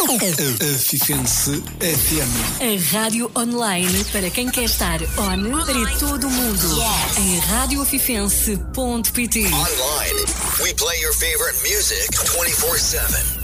A Fifense FM. A rádio online para quem quer estar on para todo o mundo. Em radiofifense.pt. Online, we play your favorite music 24/7.